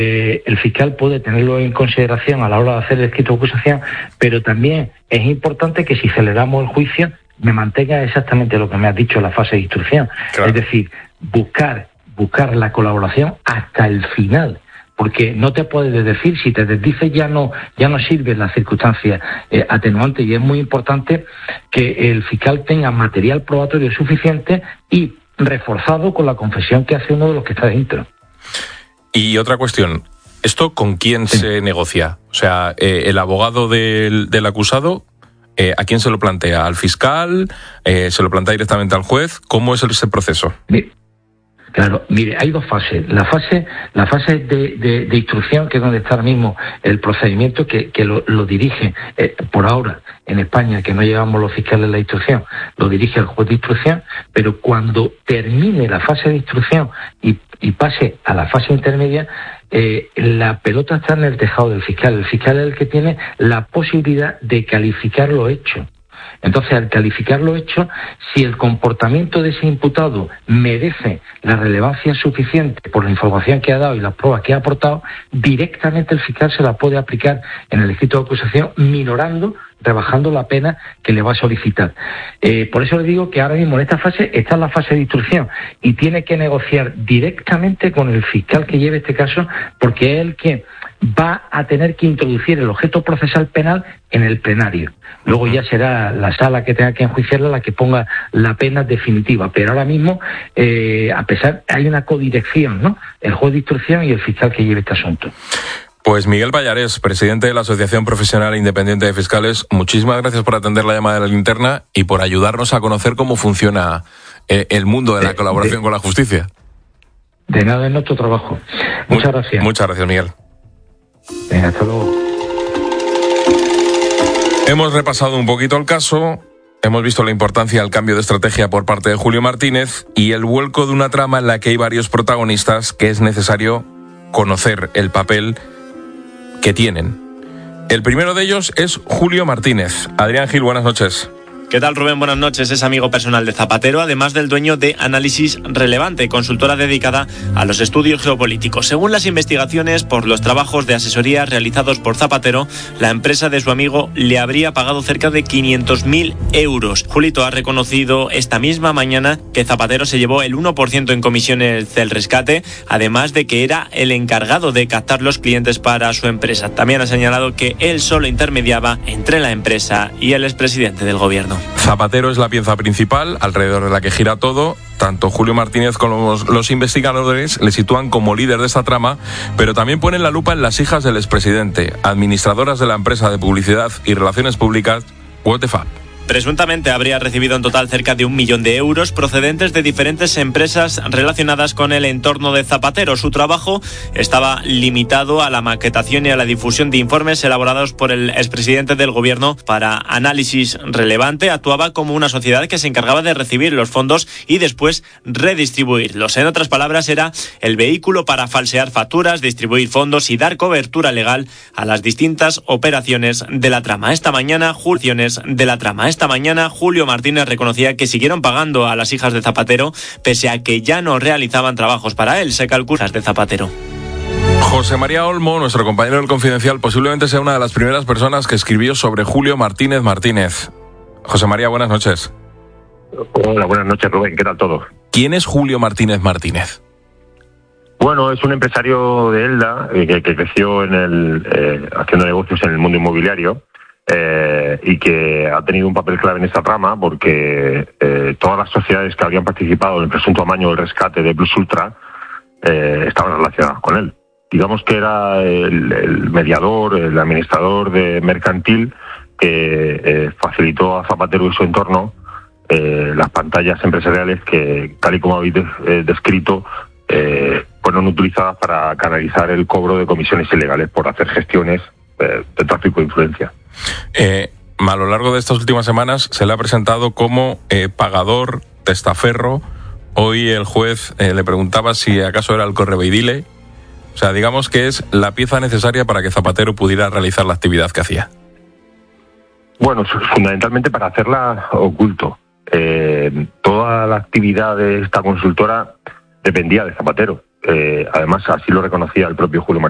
el fiscal puede tenerlo en consideración a la hora de hacer el escrito de acusación, pero también es importante que si celebramos el juicio me mantenga exactamente lo que me has dicho en la fase de instrucción. Claro. Es decir, buscar la colaboración hasta el final, porque no te puedes decir, si te desdices ya no sirven las circunstancias atenuantes, y es muy importante que el fiscal tenga material probatorio suficiente y reforzado con la confesión que hace uno de los que está dentro. Y otra cuestión, ¿esto con quién se negocia? O sea, el abogado del acusado, ¿a quién se lo plantea? ¿Al fiscal? ¿Se lo plantea directamente al juez? ¿Cómo es ese proceso? Claro, mire, hay dos fases. La fase de instrucción, que es donde está ahora mismo el procedimiento, que lo dirige, por ahora, en España, que no llevamos los fiscales la instrucción, lo dirige el juez de instrucción, pero cuando termine la fase de instrucción y pase a la fase intermedia, la pelota está en el tejado del fiscal. El fiscal es el que tiene la posibilidad de calificar lo hecho. Entonces, al calificar lo hecho, si el comportamiento de ese imputado merece la relevancia suficiente por la información que ha dado y las pruebas que ha aportado, directamente el fiscal se la puede aplicar en el escrito de acusación, minorando, rebajando la pena que le va a solicitar. Por eso le digo que ahora mismo en esta fase está en la fase de instrucción y tiene que negociar directamente con el fiscal que lleve este caso, porque es el que va a tener que introducir el objeto procesal penal en el plenario. Luego ya será la sala que tenga que enjuiciarla la que ponga la pena definitiva. Pero ahora mismo, a pesar, hay una codirección, ¿no? El juez de instrucción y el fiscal que lleve este asunto. Pues Miguel Pallarés, presidente de la Asociación Profesional Independiente de Fiscales, muchísimas gracias por atender la llamada de la linterna y por ayudarnos a conocer cómo funciona el mundo de la colaboración con la justicia. De nada, es nuestro trabajo. Muchas gracias. Muchas gracias, Miguel. Venga, hasta luego. Hemos repasado un poquito el caso, hemos visto la importancia del cambio de estrategia por parte de Julio Martínez y el vuelco de una trama en la que hay varios protagonistas que es necesario conocer el papel que tienen. El primero de ellos es Julio Martínez. Adrián Gil, buenas noches. ¿Qué tal, Rubén? Buenas noches. Es amigo personal de Zapatero, además del dueño de Análisis Relevante, consultora dedicada a los estudios geopolíticos. Según las investigaciones, por los trabajos de asesoría realizados por Zapatero, la empresa de su amigo le habría pagado cerca de 500.000 euros. Julito ha reconocido esta misma mañana que Zapatero se llevó el 1% en comisiones del rescate, además de que era el encargado de captar los clientes para su empresa. También ha señalado que él solo intermediaba entre la empresa y el expresidente del gobierno. Zapatero es la pieza principal alrededor de la que gira todo. Tanto Julio Martínez como los investigadores le sitúan como líder de esta trama, pero también ponen la lupa en las hijas del expresidente, administradoras de la empresa de publicidad y relaciones públicas WTF. Presuntamente habría recibido en total cerca de 1 millón de euros procedentes de diferentes empresas relacionadas con el entorno de Zapatero. Su trabajo estaba limitado a la maquetación y a la difusión de informes elaborados por el expresidente del gobierno para Análisis Relevante. Actuaba como una sociedad que se encargaba de recibir los fondos y después redistribuirlos. En otras palabras, era el vehículo para falsear facturas, distribuir fondos y dar cobertura legal a las distintas operaciones de la trama. Esta mañana, Julio Martínez reconocía que siguieron pagando a las hijas de Zapatero, pese a que ya no realizaban trabajos para él, se calcula de Zapatero. José María Olmo, nuestro compañero del Confidencial, posiblemente sea una de las primeras personas que escribió sobre Julio Martínez. José María, buenas noches. Hola, buenas noches, Rubén, ¿qué tal todo? ¿Quién es Julio Martínez? Bueno, es un empresario de Elda que creció haciendo negocios en el mundo inmobiliario. Y que ha tenido un papel clave en esta trama porque todas las sociedades que habían participado en el presunto amaño del rescate de Plus Ultra estaban relacionadas con él. Digamos que era el mediador, el administrador de mercantil que facilitó a Zapatero y su entorno las pantallas empresariales que, tal y como habéis descrito, fueron utilizadas para canalizar el cobro de comisiones ilegales por hacer gestiones de tráfico de influencia. A lo largo de estas últimas semanas se le ha presentado como pagador, testaferro. Hoy el juez le preguntaba si acaso era el correveidile. O sea, digamos que es la pieza necesaria para que Zapatero pudiera realizar la actividad que hacía. Bueno, fundamentalmente para hacerla oculto. Toda la actividad de esta consultora dependía de Zapatero. Además, así lo reconocía el propio Julio Martínez.